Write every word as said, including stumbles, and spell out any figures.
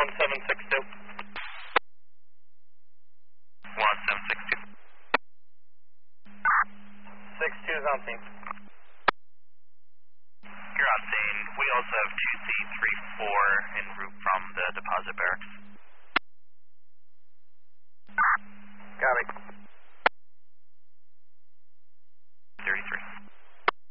one seven six two. one seven six two. six two is on scene. You're on scene. We also have two C three four en route from the deposit barracks.